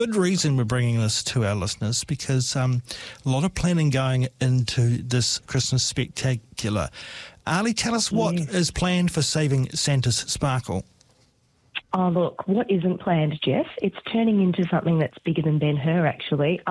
Good reason we're bringing this to our listeners because a lot of planning going into this Christmas spectacular. Ali, tell us what is planned for Saving Santa's Sparkle. Oh, look, what isn't planned, Jeff? It's turning into something that's bigger than Ben-Hur, actually.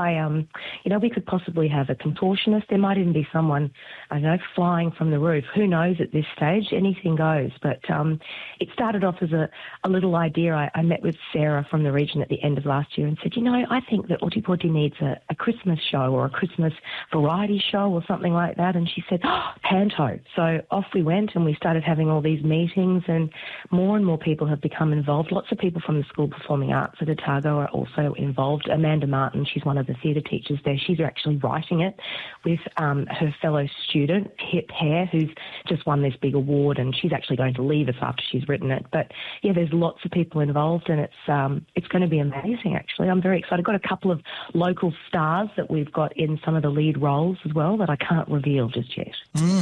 We could possibly have a contortionist. There might even be someone, I don't know, flying from the roof. Who knows at this stage? Anything goes. But it started off as a little idea. I met with Sarah from the region at the end of last year and said, I think that Ōtepoti needs a Christmas show or a Christmas variety show or something like that. And she said, Panto. So off we went and we started having all these meetings, and more people have become involved. Lots of people from the School of Performing Arts at Otago are also involved. Amanda Martin, she's one of the theatre teachers there. She's actually writing it with her fellow student, Hip Hare, who's just won this big award, and she's actually going to leave us after she's written it. But, yeah, there's lots of people involved, and it's going to be amazing, actually. I'm very excited. I've got a couple of local stars that we've got in some of the lead roles as well that I can't reveal just yet.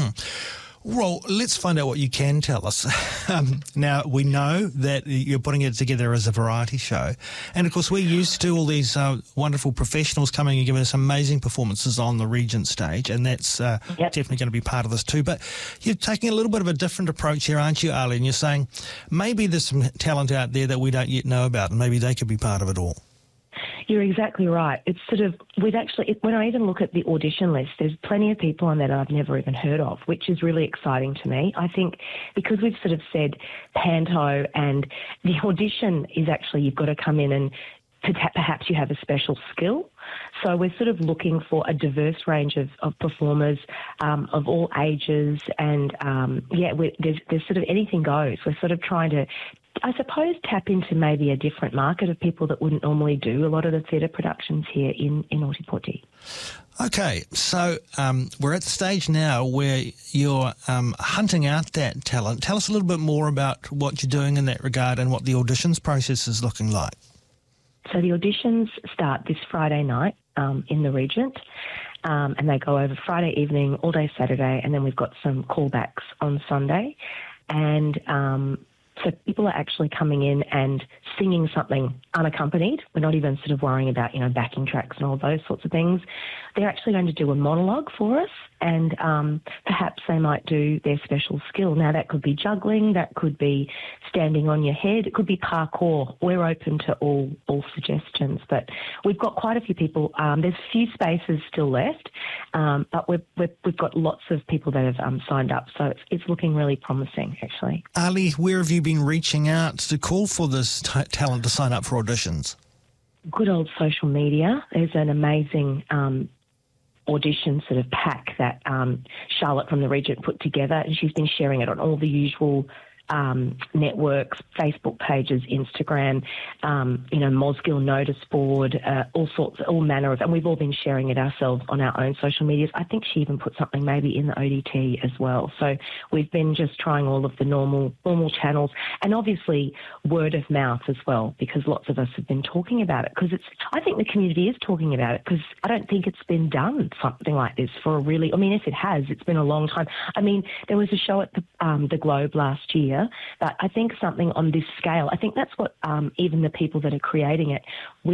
Well, let's find out what you can tell us. Now, we know that you're putting it together as a variety show. And, of course, we're used to all these wonderful professionals coming and giving us amazing performances on the Regent stage, and that's definitely going to be part of this too. But you're taking a little bit of a different approach here, aren't you, Ali? And you're saying maybe there's some talent out there that we don't yet know about, and maybe they could be part of it all. You're exactly right. It's sort of, when I even look at the audition list, there's plenty of people on there that I've never even heard of, which is really exciting to me. I think because we've sort of said Panto, and the audition is actually you've got to come in and perhaps you have a special skill. So we're sort of looking for a diverse range of performers of all ages, and there's sort of anything goes. We're sort of trying to, I suppose, tap into maybe a different market of people that wouldn't normally do a lot of the theatre productions here in Ōtepoti. Okay, so we're at the stage now where you're hunting out that talent. Tell us a little bit more about what you're doing in that regard and what the auditions process is looking like. So the auditions start this Friday night in the Regent, and they go over Friday evening, all day Saturday, and then we've got some callbacks on Sunday. And so people are actually coming in and singing something unaccompanied. We're not even sort of worrying about, backing tracks and all those sorts of things. They're actually going to do a monologue for us, and perhaps they might do their special skill. Now, that could be juggling, that could be standing on your head, it could be parkour. We're open to all suggestions, but we've got quite a few people. There's a few spaces still left, but we've got lots of people that have signed up, so it's looking really promising, actually. Ali, where have you been reaching out to call for this talent to sign up for auditions? Good old social media. There's an amazing audition sort of pack that Charlotte from the Regent put together, and she's been sharing it on all the usual networks, Facebook pages, Instagram, Mosgiel notice board, all manner of, and we've all been sharing it ourselves on our own social medias. I think she even put something maybe in the ODT as well. So we've been just trying all of the normal channels, and obviously word of mouth as well, because lots of us have been talking about it, because I think the community is talking about it, because I don't think it's been done something like this for a really, if it has, it's been a long time. There was a show at the Globe last year, but I think something on this scale, I think that's what even the people that are creating it,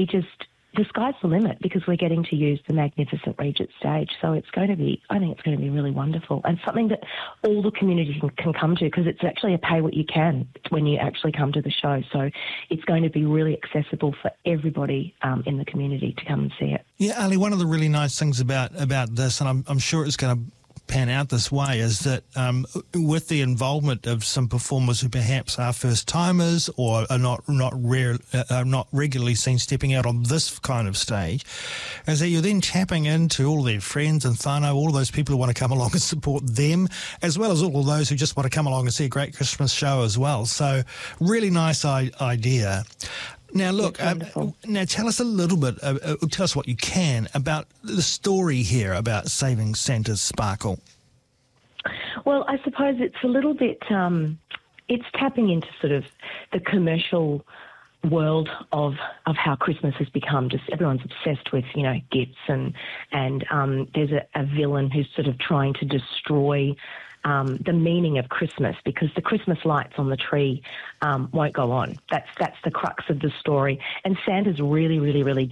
the sky's the limit, because we're getting to use the magnificent Regent stage. So I think it's going to be really wonderful, and something that all the community can come to, because it's actually a pay what you can when you actually come to the show. So it's going to be really accessible for everybody in the community to come and see it. Yeah, Ali, one of the really nice things about this, and I'm sure it's going to pan out this way, is that with the involvement of some performers who perhaps are first timers or are not regularly seen stepping out on this kind of stage, is that you're then tapping into all their friends and whānau, all of those people who want to come along and support them, as well as all of those who just want to come along and see a great Christmas show as well. So really nice idea. Now, look, now tell us a little bit, tell us what you can about the story here about Saving Santa's Sparkle. Well, I suppose it's a little bit, it's tapping into sort of the commercial world of how Christmas has become. Just everyone's obsessed with, gifts, and there's a villain who's sort of trying to destroy the meaning of Christmas, because the Christmas lights on the tree won't go on. That's the crux of the story. And Santa's really, really, really